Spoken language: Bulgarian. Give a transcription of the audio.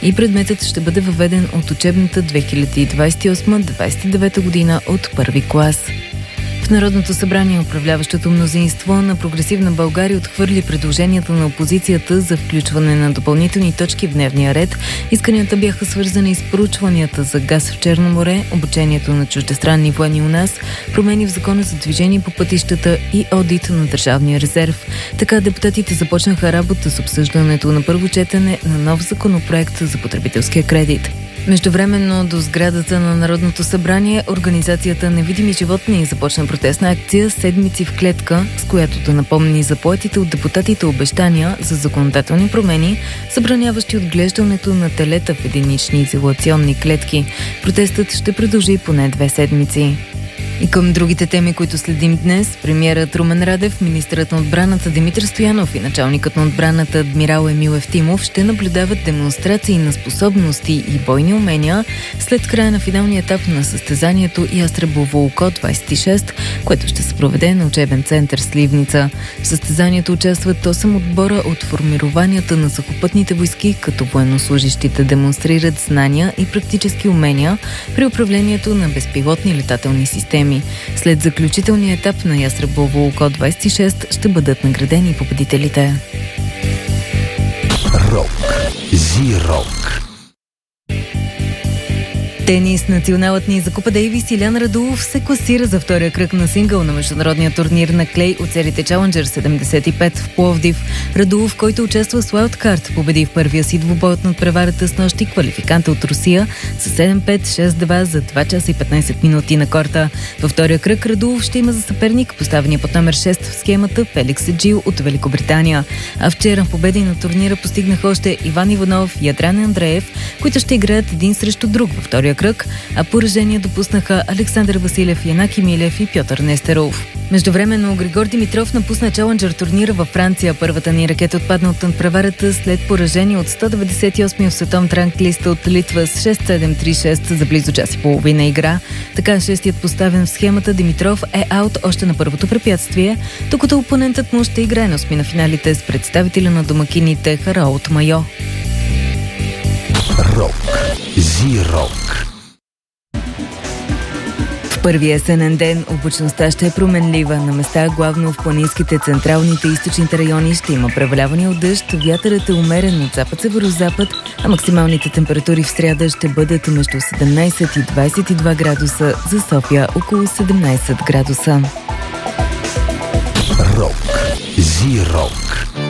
и предметът ще бъде въведен от учебната 2028-2029 година от първи клас. В Народното събрание управляващото мнозинство на Прогресивна България отхвърли предложенията на опозицията за включване на допълнителни точки в дневния ред. Исканията бяха свързани с проучванията за газ в Черно море, обучението на чуждестранни военни у нас, промени в закона за движение по пътищата и одит на Държавния резерв. Така депутатите започнаха работа с обсъждането на първо четене на нов законопроект за потребителския кредит. Междувременно до сградата на Народното събрание организацията Невидими животни започна протестна акция "Седмици в клетка", с която да напомни за поетите от депутатите обещания за законодателни промени, забраняващи отглеждането на телета в единични изолационни клетки. Протестът ще продължи поне 2 седмици. И към другите теми, които следим днес, премиерът Румен Радев, министърът на отбраната Димитър Стоянов и началникът на отбраната адмирал Емил Евтимов ще наблюдават демонстрации на способности и бойни умения след края на финалния етап на състезанието Ястребово око 26, което ще се проведе на учебен център Сливница. В състезанието участват 8 отбора от формированията на сухопътните войски, като военнослужащите демонстрират знания и практически умения при управлението на безпилотни летателни системи. След заключителния етап на Ястребово око 26 ще бъдат наградени победителите. Рок. Зи-рок. Тенис. Националът ни за Купа Дейвис Илян Радулов се класира за втория кръг на сингъл на международния турнир на клей от серите Challenger 75 в Пловдив. Радулов, който участва с уайлдкарт, победи в първия си двубой от надпреварата с нощи квалификанта от Русия с 7-5, 6-2 за 2 часа и 15 минути на корта. Във втория кръг Радулов ще има за съперник поставения под номер 6 в схемата Феликс Еджил от Великобритания. А вчера победи на турнира постигнаха още Иван Иванов и Ядран Андреев, които ще играят един срещу друг във втория кръг, а поражение допуснаха Александър Василев, Янаки Милев и Пьотър Нестеров. Междувременно Григор Димитров напусна Challenger турнира във Франция. Първата ни ракета отпадна от надпреварата след поражение от 198 в световната ранглиста от Литва с 6-7-3-6 за близо час и половина игра. Така шестият поставен в схемата Димитров е аут още на първото препятствие, докато опонентът му ще играе на осми на финалите с представителя на домакините Хараут Майо. Рок. Зи-рок. В първия есенен ден облачността ще е променлива. На места, главно в планинските, централните и източните райони, ще има преваляване от дъжд. Вятърът е умерен от запад-северозапад, а максималните температури в сряда ще бъдат между 17 и 22 градуса, за София около 17 градуса. Рок. Зи-рок.